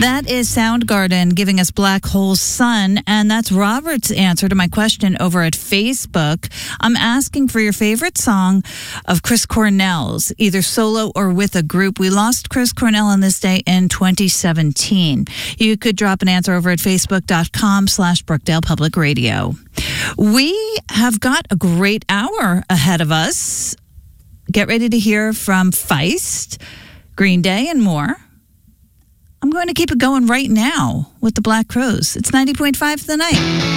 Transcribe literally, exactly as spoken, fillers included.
That is Soundgarden giving us Black Hole Sun, and that's Robert's answer to my question over at Facebook. I'm asking for your favorite song of Chris Cornell's, either solo or with a group. We lost Chris Cornell on this day in twenty seventeen. You could drop an answer over at facebook.com slash Brookdale Public Radio. We have got a great hour ahead of us. Get ready to hear from Feist, Green Day, and more. I'm going to keep it going right now with the Black Crowes. It's ninety point five The Night.